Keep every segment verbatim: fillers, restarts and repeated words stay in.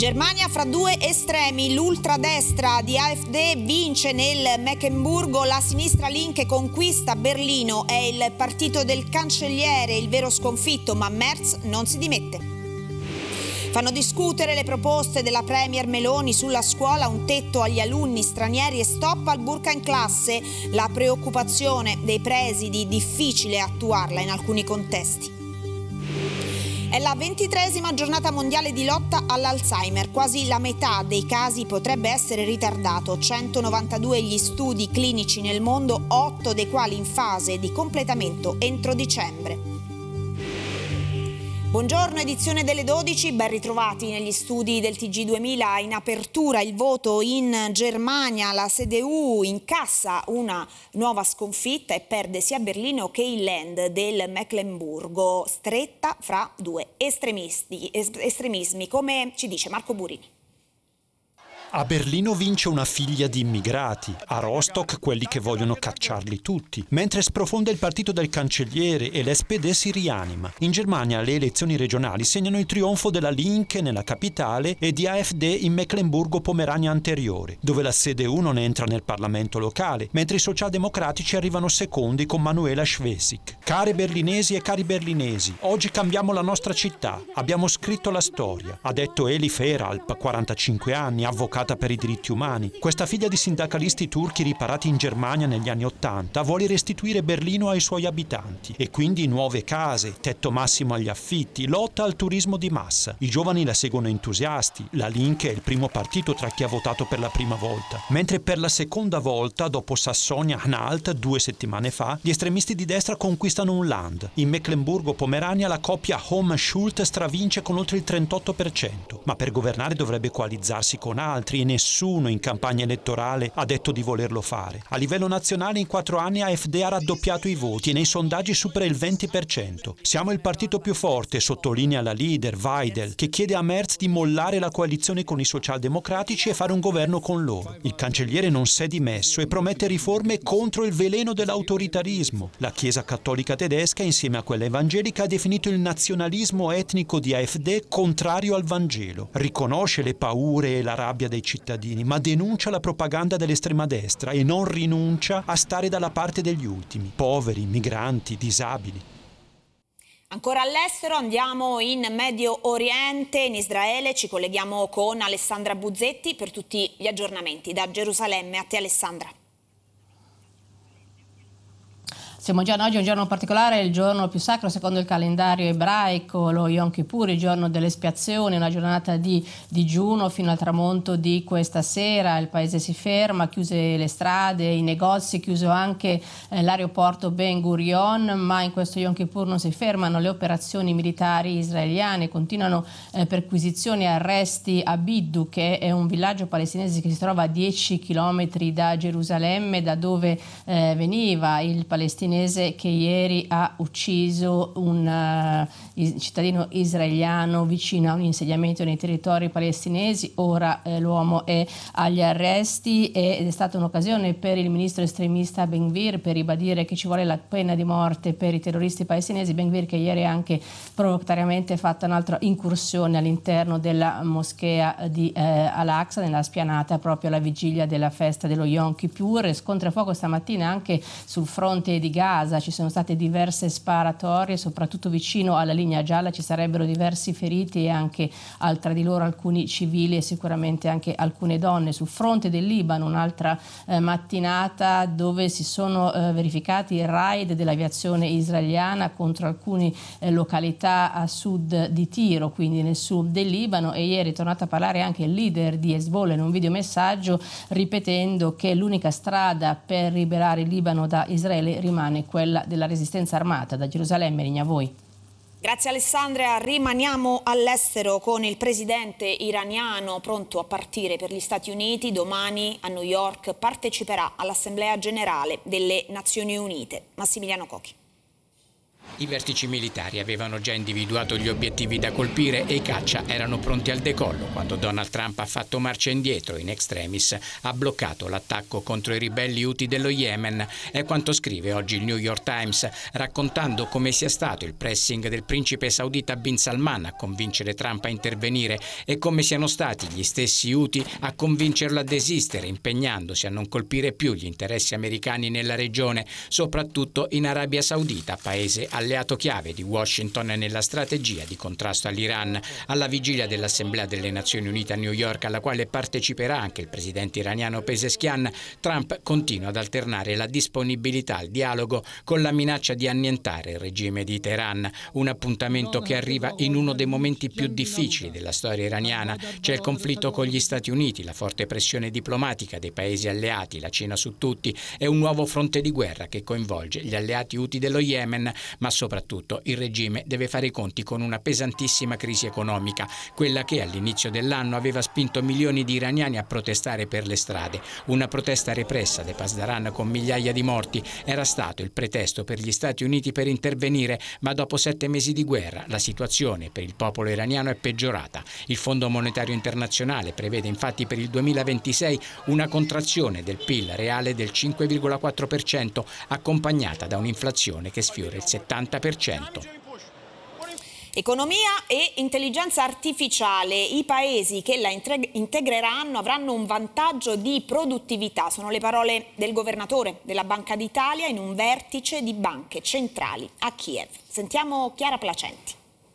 Germania fra due estremi, l'ultradestra di AfD vince nel Meckenburgo, la sinistra Linke conquista Berlino, è il partito del cancelliere il vero sconfitto, ma Merz non si dimette. Fanno discutere le proposte della premier Meloni sulla scuola, un tetto agli alunni stranieri e stop al burka in classe, la preoccupazione dei presidi, difficile attuarla in alcuni contesti. È la ventitreesima giornata mondiale di lotta all'Alzheimer, quasi la metà dei casi potrebbe essere ritardato, centonovantadue gli studi clinici nel mondo, otto dei quali in fase di completamento entro dicembre. Buongiorno, edizione delle dodici, ben ritrovati negli studi del T G duemila. In apertura il voto in Germania, la C D U incassa una nuova sconfitta e perde sia Berlino che il Land del Meckenburgo, stretta fra due estremisti, estremismi, come ci dice Marco Burini. A Berlino vince una figlia di immigrati, a Rostock quelli che vogliono cacciarli tutti, mentre sprofonda il partito del cancelliere e l'S P D si rianima. In Germania le elezioni regionali segnano il trionfo della Linke nella capitale e di AfD in Meckenburgo-Pomerania anteriore, dove la C D U non entra nel Parlamento locale, mentre i socialdemocratici arrivano secondi con Manuela Schwesig. Care berlinesi e cari berlinesi, oggi cambiamo la nostra città, abbiamo scritto la storia, ha detto Elif Eralp, quarantacinque anni, avvocato per i diritti umani. Questa figlia di sindacalisti turchi riparati in Germania negli anni Ottanta vuole restituire Berlino ai suoi abitanti e quindi nuove case, tetto massimo agli affitti, lotta al turismo di massa. I giovani la seguono entusiasti, la Linke è il primo partito tra chi ha votato per la prima volta, mentre per la seconda volta, dopo Sassonia-Anhalt due settimane fa, gli estremisti di destra conquistano un Land. In Meckenburgo-Pomerania la coppia Hom-Schult stravince con oltre il trentotto per cento, ma per governare dovrebbe coalizzarsi con altri e nessuno in campagna elettorale ha detto di volerlo fare. A livello nazionale in quattro anni AfD ha raddoppiato i voti e nei sondaggi supera il venti per cento. Siamo il partito più forte, sottolinea la leader Weidel, che chiede a Merz di mollare la coalizione con i socialdemocratici e fare un governo con loro. Il cancelliere non si è dimesso e promette riforme contro il veleno dell'autoritarismo. La Chiesa cattolica tedesca, insieme a quella evangelica, ha definito il nazionalismo etnico di AfD contrario al Vangelo. Riconosce le paure e la rabbia dei cittadini, ma denuncia la propaganda dell'estrema destra e non rinuncia a stare dalla parte degli ultimi, poveri, migranti, disabili. Ancora all'estero, andiamo in Medio Oriente, in Israele, ci colleghiamo con Alessandra Buzzetti per tutti gli aggiornamenti. Da Gerusalemme, a te Alessandra. Siamo già oggi è un giorno particolare, il giorno più sacro secondo il calendario ebraico, lo Yom Kippur, il giorno dell'espiazione, una giornata di digiuno fino al tramonto di questa sera. Il paese si ferma, chiuse le strade, i negozi, chiuso anche eh, l'aeroporto Ben Gurion, ma in questo Yom Kippur non si fermano le operazioni militari israeliane, continuano eh, perquisizioni e arresti a Biddu, che è un villaggio palestinese che si trova a dieci chilometri da Gerusalemme, da dove eh, veniva il palestinese che ieri ha ucciso un uh, cittadino israeliano vicino a un insediamento nei territori palestinesi. Ora eh, l'uomo è agli arresti ed è stata un'occasione per il ministro estremista Ben Gvir per ribadire che ci vuole la pena di morte per i terroristi palestinesi. Ben Gvir che ieri ha anche provocatariamente fatto un'altra incursione all'interno della moschea di eh, Al-Aqsa, nella spianata proprio alla vigilia della festa dello Yom Kippur. Scontri a fuoco stamattina anche sul fronte di Gaza. Ci sono state diverse sparatorie, soprattutto vicino alla linea gialla ci sarebbero diversi feriti e anche al, tra di loro alcuni civili e sicuramente anche alcune donne. Sul fronte del Libano un'altra eh, mattinata dove si sono eh, verificati raid dell'aviazione israeliana contro alcune eh, località a sud di Tiro, quindi nel sud del Libano, e ieri è tornato a parlare anche il leader di Hezbollah in un videomessaggio ripetendo che l'unica strada per liberare il Libano da Israele rimane quella della resistenza armata. Da Gerusalemme, linea a voi. Grazie Alessandra, rimaniamo all'estero con il presidente iraniano pronto a partire per gli Stati Uniti. Domani a New York parteciperà all'Assemblea Generale delle Nazioni Unite. Massimiliano Cocchi. I vertici militari avevano già individuato gli obiettivi da colpire e i caccia erano pronti al decollo quando Donald Trump ha fatto marcia indietro in extremis, ha bloccato l'attacco contro i ribelli Houthi dello Yemen. È quanto scrive oggi il New York Times, raccontando come sia stato il pressing del principe saudita Bin Salman a convincere Trump a intervenire e come siano stati gli stessi Houthi a convincerlo a desistere, impegnandosi a non colpire più gli interessi americani nella regione, soprattutto in Arabia Saudita, paese alleato chiave di Washington nella strategia di contrasto all'Iran. Alla vigilia dell'Assemblea delle Nazioni Unite a New York, alla quale parteciperà anche il presidente iraniano Pezeshkian, Trump continua ad alternare la disponibilità al dialogo con la minaccia di annientare il regime di Teheran, un appuntamento che arriva in uno dei momenti più difficili della storia iraniana. C'è il conflitto con gli Stati Uniti, la forte pressione diplomatica dei paesi alleati, la Cina su tutti, e un nuovo fronte di guerra che coinvolge gli alleati Houthi dello Yemen, ma soprattutto il regime deve fare i conti con una pesantissima crisi economica, quella che all'inizio dell'anno aveva spinto milioni di iraniani a protestare per le strade. Una protesta repressa dei Pasdaran con migliaia di morti era stato il pretesto per gli Stati Uniti per intervenire, ma dopo sette mesi di guerra la situazione per il popolo iraniano è peggiorata. Il Fondo Monetario Internazionale prevede infatti per il duemilaventisei una contrazione del P I L reale del cinque virgola quattro per cento, accompagnata da un'inflazione che sfiora il settanta per cento. Economia e intelligenza artificiale. I paesi che la integreranno avranno un vantaggio di produttività. Sono le parole del governatore della Banca d'Italia in un vertice di banche centrali a Kiev. Sentiamo Chiara Placenti.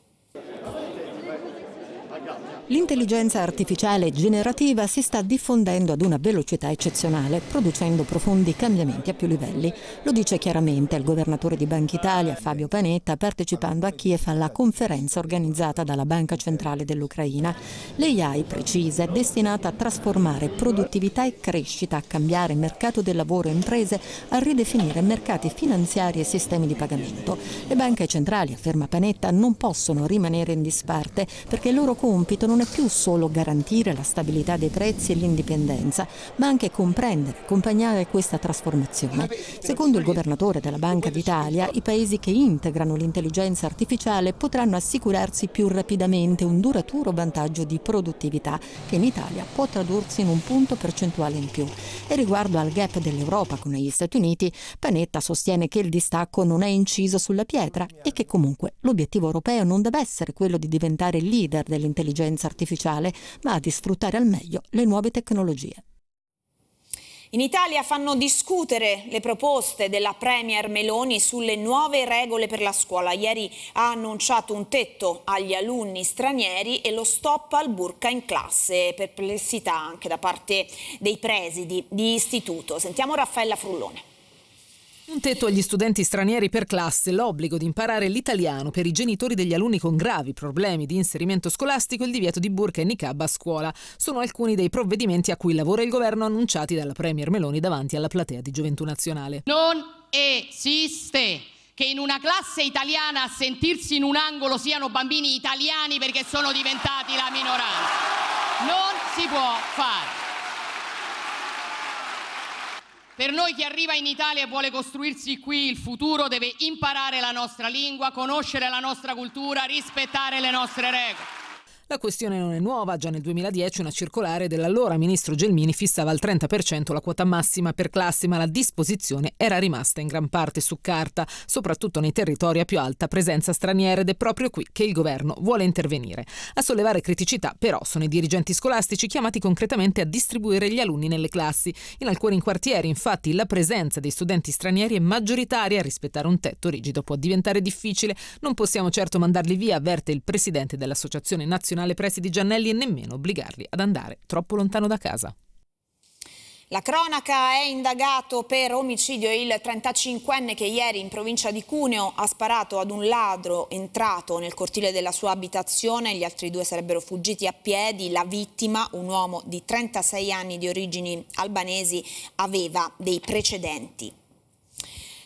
L'intelligenza artificiale generativa si sta diffondendo ad una velocità eccezionale, producendo profondi cambiamenti a più livelli. Lo dice chiaramente il governatore di Banca Italia, Fabio Panetta, partecipando a Kiev alla conferenza organizzata dalla Banca Centrale dell'Ucraina. L'A I, precisa, è destinata a trasformare produttività e crescita, a cambiare mercato del lavoro e imprese, a ridefinire mercati finanziari e sistemi di pagamento. Le banche centrali, afferma Panetta, non possono rimanere in disparte perché il loro compito non è più solo garantire la stabilità dei prezzi e l'indipendenza, ma anche comprendere e accompagnare questa trasformazione. Secondo il governatore della Banca d'Italia, i paesi che integrano l'intelligenza artificiale potranno assicurarsi più rapidamente un duraturo vantaggio di produttività che in Italia può tradursi in un punto percentuale in più. E riguardo al gap dell'Europa con gli Stati Uniti, Panetta sostiene che il distacco non è inciso sulla pietra e che comunque l'obiettivo europeo non deve essere quello di diventare il leader dell'intelligenza artificiale, ma di sfruttare al meglio le nuove tecnologie. In Italia fanno discutere le proposte della Premier Meloni sulle nuove regole per la scuola. Ieri ha annunciato un tetto agli alunni stranieri e lo stop al burka in classe. Perplessità anche da parte dei presidi di istituto. Sentiamo Raffaella Frullone. Un tetto agli studenti stranieri per classe, l'obbligo di imparare l'italiano per i genitori degli alunni con gravi problemi di inserimento scolastico e il divieto di burka e niqab a scuola. Sono alcuni dei provvedimenti a cui lavora il governo annunciati dalla Premier Meloni davanti alla platea di Gioventù Nazionale. Non esiste che in una classe italiana a sentirsi in un angolo siano bambini italiani perché sono diventati la minoranza. Non si può fare. Per noi chi arriva in Italia e vuole costruirsi qui il futuro deve imparare la nostra lingua, conoscere la nostra cultura, rispettare le nostre regole. La questione non è nuova, già nel duemiladieci una circolare dell'allora ministro Gelmini fissava al trenta per cento la quota massima per classe, ma la disposizione era rimasta in gran parte su carta, soprattutto nei territori a più alta presenza straniera, ed è proprio qui che il governo vuole intervenire. A sollevare criticità però sono i dirigenti scolastici chiamati concretamente a distribuire gli alunni nelle classi. In alcuni quartieri infatti la presenza dei studenti stranieri è maggioritaria, rispettare un tetto rigido può diventare difficile, non possiamo certo mandarli via, avverte il presidente dell'Associazione Nazionale Presidi Giannelli, e nemmeno obbligarli ad andare troppo lontano da casa. La cronaca: è indagato per omicidio il trentacinquenne che ieri in provincia di Cuneo ha sparato ad un ladro entrato nel cortile della sua abitazione. Gli altri due sarebbero fuggiti a piedi. La vittima, un uomo di trentasei anni di origini albanesi, aveva dei precedenti.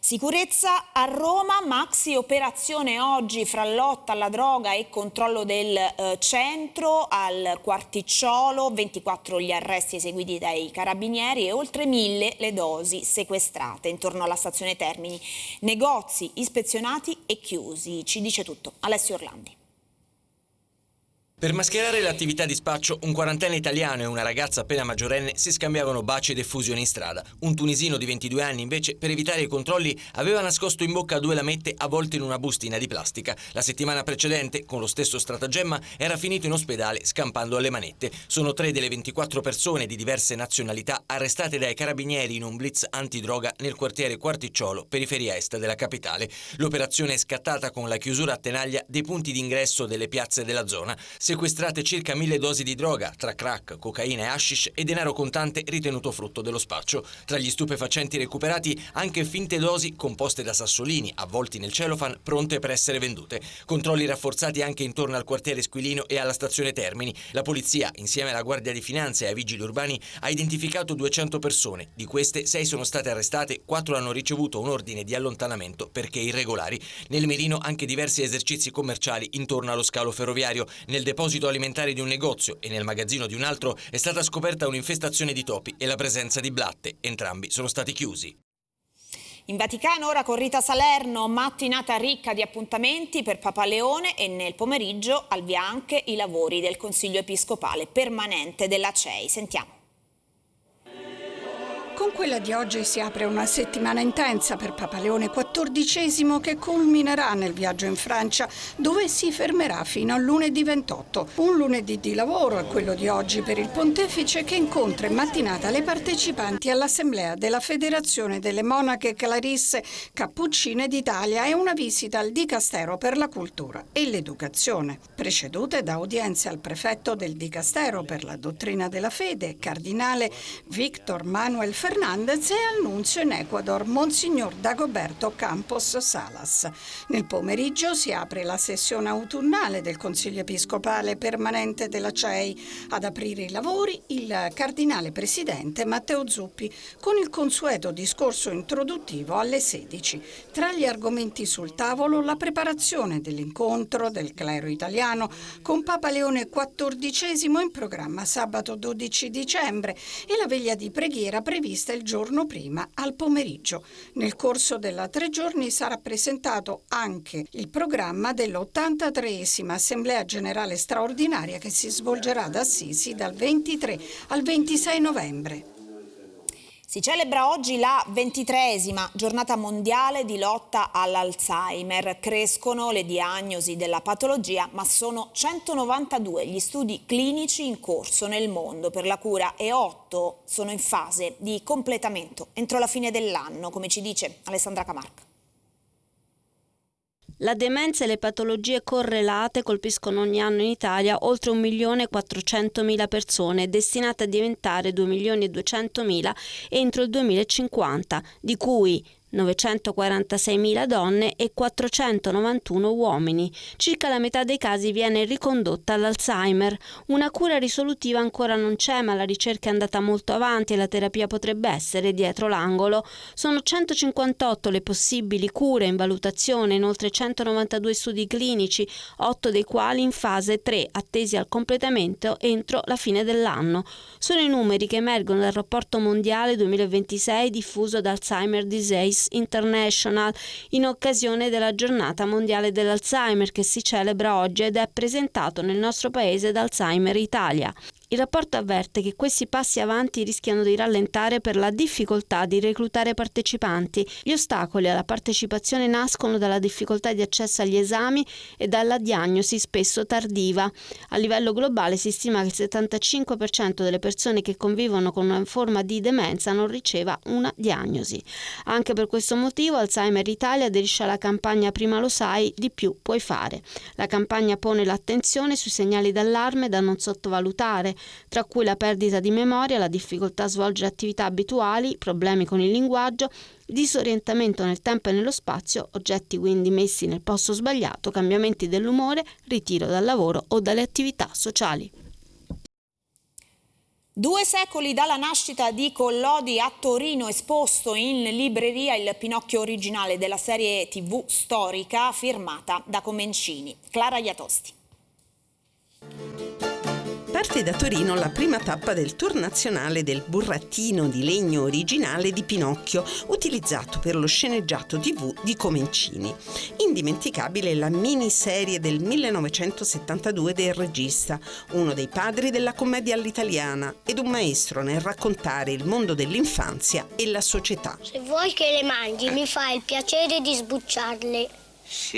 Sicurezza a Roma, maxi operazione oggi fra lotta alla droga e controllo del eh, centro al Quarticciolo, ventiquattro gli arresti eseguiti dai carabinieri e oltre mille le dosi sequestrate intorno alla stazione Termini. Negozi ispezionati e chiusi. Ci dice tutto Alessio Orlandi. Per mascherare l'attività di spaccio, un quarantenne italiano e una ragazza appena maggiorenne si scambiavano baci ed effusioni in strada. Un tunisino di ventidue anni, invece, per evitare i controlli, aveva nascosto in bocca due lamette avvolte in una bustina di plastica. La settimana precedente, con lo stesso stratagemma, era finito in ospedale scampando alle manette. Sono tre delle ventiquattro persone di diverse nazionalità arrestate dai carabinieri in un blitz antidroga nel quartiere Quarticciolo, periferia est della capitale. L'operazione è scattata con la chiusura a tenaglia dei punti d'ingresso delle piazze della zona. Sequestrate circa mille dosi di droga, tra crack, cocaina e hashish e denaro contante ritenuto frutto dello spaccio. Tra gli stupefacenti recuperati anche finte dosi composte da sassolini avvolti nel cellophane pronte per essere vendute. Controlli rafforzati anche intorno al quartiere Squilino e alla stazione Termini. La polizia, insieme alla Guardia di Finanza e ai vigili urbani, ha identificato duecento persone. Di queste, sei sono state arrestate, quattro hanno ricevuto un ordine di allontanamento perché irregolari. Nel mirino anche diversi esercizi commerciali intorno allo scalo ferroviario. Nel deposito alimentare di un negozio e nel magazzino di un altro è stata scoperta un'infestazione di topi e la presenza di blatte. Entrambi sono stati chiusi. In Vaticano ora con Rita Salerno, mattinata ricca di appuntamenti per Papa Leone e nel pomeriggio al via anche i lavori del Consiglio Episcopale permanente della C E I. Sentiamo. Con quella di oggi si apre una settimana intensa per Papa Leone quattordicesimo che culminerà nel viaggio in Francia, dove si fermerà fino al lunedì ventotto. Un lunedì di lavoro è quello di oggi per il pontefice, che incontra in mattinata le partecipanti all'assemblea della Federazione delle Monache Clarisse Cappuccine d'Italia e una visita al Dicastero per la Cultura e l'Educazione, precedute da udienze al prefetto del Dicastero per la Dottrina della Fede, cardinale Victor Manuel Fernandez, e al nunzio in Ecuador, Monsignor Dagoberto Campos Salas. Nel pomeriggio si apre la sessione autunnale del Consiglio Episcopale permanente della C E I. Ad aprire i lavori il cardinale presidente Matteo Zuppi, con il consueto discorso introduttivo alle sedici. Tra gli argomenti sul tavolo la preparazione dell'incontro del clero italiano con Papa Leone quattordicesimo in programma sabato dodici dicembre e la veglia di preghiera prevista il giorno prima al pomeriggio. Nel corso della tre giorni sarà presentato anche il programma dell'ottantatreesima Assemblea Generale Straordinaria che si svolgerà ad Assisi dal ventitré al ventisei novembre. Si celebra oggi la ventitreesima giornata mondiale di lotta all'Alzheimer. Crescono le diagnosi della patologia, ma sono centonovantadue gli studi clinici in corso nel mondo per la cura e otto sono in fase di completamento entro la fine dell'anno, come ci dice Alessandra Camarca. La demenza e le patologie correlate colpiscono ogni anno in Italia oltre un milione e quattrocentomila persone, destinate a diventare due milioni e duecentomila entro il duemilacinquanta, di cui novecentoquarantaseimila donne e quattrocentonovantuno uomini. Circa la metà dei casi viene ricondotta all'Alzheimer. Una cura risolutiva ancora non c'è, ma la ricerca è andata molto avanti e la terapia potrebbe essere dietro l'angolo. Sono centocinquantotto le possibili cure in valutazione in oltre centonovantadue studi clinici, otto dei quali in fase tre, attesi al completamento entro la fine dell'anno. Sono i numeri che emergono dal rapporto mondiale duemilaventisei diffuso da Alzheimer Disease International in occasione della giornata mondiale dell'Alzheimer, che si celebra oggi ed è presentato nel nostro paese da Alzheimer Italia. Il rapporto avverte che questi passi avanti rischiano di rallentare per la difficoltà di reclutare partecipanti. Gli ostacoli alla partecipazione nascono dalla difficoltà di accesso agli esami e dalla diagnosi spesso tardiva. A livello globale si stima che il settantacinque per cento delle persone che convivono con una forma di demenza non riceva una diagnosi. Anche per questo motivo Alzheimer Italia aderisce alla campagna Prima lo sai, di più puoi fare. La campagna pone l'attenzione sui segnali d'allarme da non sottovalutare, tra cui la perdita di memoria, la difficoltà a svolgere attività abituali, problemi con il linguaggio, disorientamento nel tempo e nello spazio, oggetti quindi messi nel posto sbagliato, cambiamenti dell'umore, ritiro dal lavoro o dalle attività sociali. Due secoli dalla nascita di Collodi, a Torino esposto in libreria il Pinocchio originale della serie tivù storica firmata da Comencini. Clara Iatosti. Parte da Torino la prima tappa del tour nazionale del burattino di legno originale di Pinocchio, utilizzato per lo sceneggiato tivù di Comencini. Indimenticabile la miniserie del millenovecentosettantadue del regista, uno dei padri della commedia all'italiana ed un maestro nel raccontare il mondo dell'infanzia e la società. Se vuoi che le mangi, mi fai il piacere di sbucciarle. Sì,